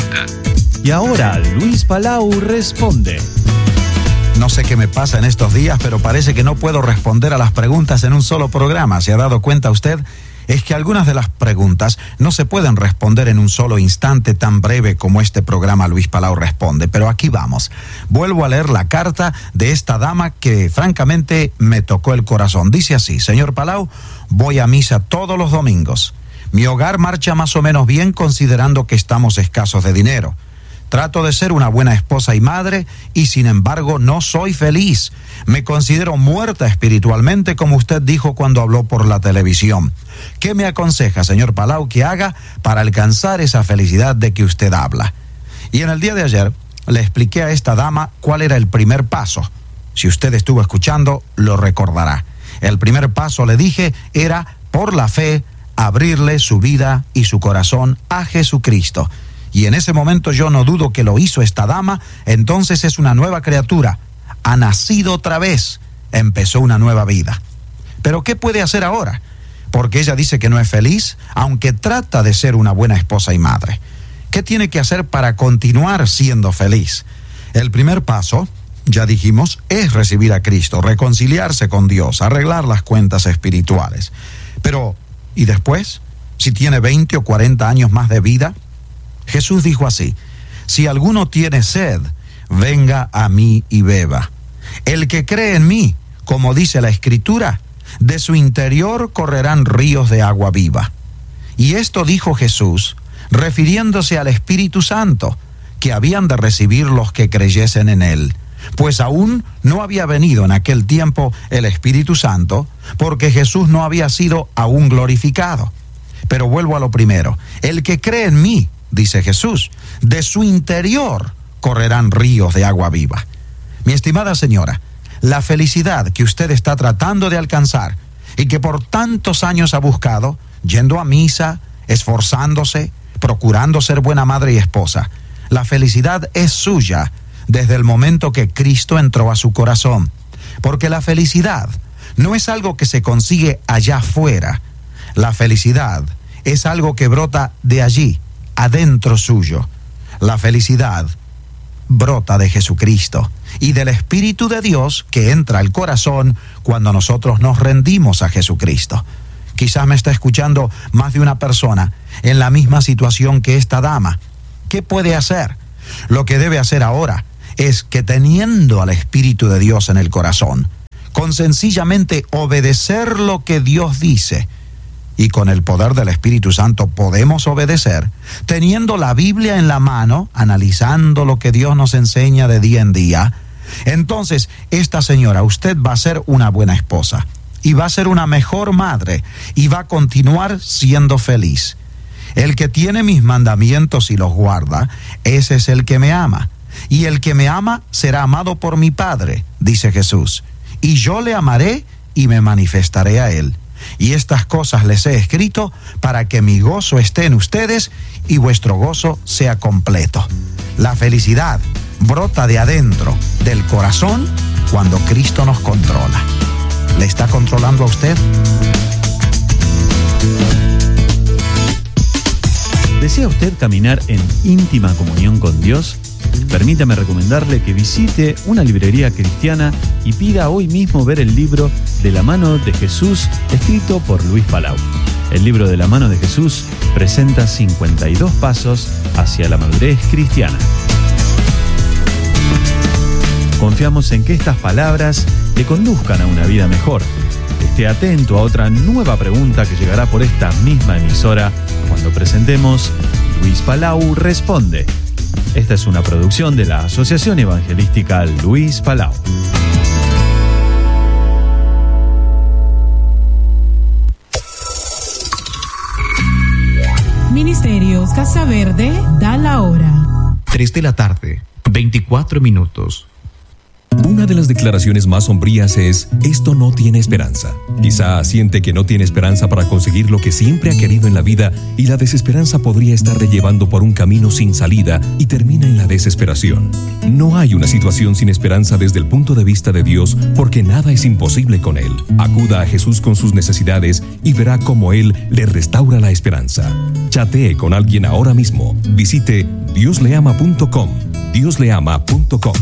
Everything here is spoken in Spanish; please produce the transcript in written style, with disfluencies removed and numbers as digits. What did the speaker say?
pregunta. Y ahora Luis Palau responde. No sé qué me pasa en estos días, pero parece que no puedo responder a las preguntas en un solo programa. ¿Se ha dado cuenta usted? Es que algunas de las preguntas no se pueden responder en un solo instante tan breve como este programa Luis Palau Responde. Pero aquí vamos. Vuelvo a leer la carta de esta dama que francamente me tocó el corazón. Dice así: señor Palau, voy a misa todos los domingos. Mi hogar marcha más o menos bien considerando que estamos escasos de dinero. Trato de ser una buena esposa y madre y sin embargo no soy feliz. Me considero muerta espiritualmente, como usted dijo cuando habló por la televisión. ¿Qué me aconseja, señor Palau, que haga para alcanzar esa felicidad de que usted habla? Y en el día de ayer le expliqué a esta dama cuál era el primer paso. Si usted estuvo escuchando, lo recordará. El primer paso, le dije, era por la fe abrirle su vida y su corazón a Jesucristo. Y en ese momento yo no dudo que lo hizo esta dama. Entonces es una nueva criatura, ha nacido otra vez, empezó una nueva vida. Pero ¿qué puede hacer ahora? Porque ella dice que no es feliz, aunque trata de ser una buena esposa y madre. ¿Qué tiene que hacer para continuar siendo feliz? El primer paso, ya dijimos, es recibir a Cristo, reconciliarse con Dios, arreglar las cuentas espirituales. Pero, ¿y después? Si tiene 20 o 40 años más de vida. Jesús dijo así: si alguno tiene sed, venga a mí y beba. El que cree en mí, como dice la Escritura, de su interior correrán ríos de agua viva. Y esto dijo Jesús, refiriéndose al Espíritu Santo, que habían de recibir los que creyesen en él. Pues aún no había venido en aquel tiempo el Espíritu Santo, porque Jesús no había sido aún glorificado. Pero vuelvo a lo primero: el que cree en mí, dice Jesús, de su interior correrán ríos de agua viva. Mi estimada señora, la felicidad que usted está tratando de alcanzar y que por tantos años ha buscado, yendo a misa, esforzándose, procurando ser buena madre y esposa, la felicidad es suya desde el momento que Cristo entró a su corazón. Porque la felicidad no es algo que se consigue allá afuera. La felicidad es algo que brota de allí, adentro suyo. La felicidad brota de Jesucristo y del Espíritu de Dios que entra al corazón cuando nosotros nos rendimos a Jesucristo. Quizás me está escuchando más de una persona en la misma situación que esta dama. ¿Qué puede hacer? Lo que debe hacer ahora es que, teniendo al Espíritu de Dios en el corazón, con sencillamente obedecer lo que Dios dice. Y con el poder del Espíritu Santo podemos obedecer, teniendo la Biblia en la mano, analizando lo que Dios nos enseña de día en día. Entonces, esta señora, usted va a ser una buena esposa, y va a ser una mejor madre, y va a continuar siendo feliz. El que tiene mis mandamientos y los guarda, ese es el que me ama. Y el que me ama será amado por mi Padre, dice Jesús. Y yo le amaré y me manifestaré a él. Y estas cosas les he escrito para que mi gozo esté en ustedes y vuestro gozo sea completo. La felicidad brota de adentro, del corazón, cuando Cristo nos controla. ¿Le está controlando a usted? ¿Desea usted caminar en íntima comunión con Dios? Permítame recomendarle que visite una librería cristiana y pida hoy mismo ver el libro De la mano de Jesús, escrito por Luis Palau. El libro De la mano de Jesús presenta 52 pasos hacia la madurez cristiana. Confiamos en que estas palabras le conduzcan a una vida mejor. Esté atento a otra nueva pregunta que llegará por esta misma emisora cuando presentemos Luis Palau Responde. Esta es una producción de la Asociación Evangelística Luis Palau. Ministerios Casa Verde da la hora. 3 de la tarde, 24 minutos. Una de las declaraciones más sombrías es: esto no tiene esperanza. Quizá siente que no tiene esperanza para conseguir lo que siempre ha querido en la vida, y la desesperanza podría estarle llevando por un camino sin salida y termina en la desesperación. No hay una situación sin esperanza desde el punto de vista de Dios, porque nada es imposible con Él. Acuda a Jesús con sus necesidades y verá cómo Él le restaura la esperanza. Chatee con alguien ahora mismo. Visite diosleama.com. diosleama.com.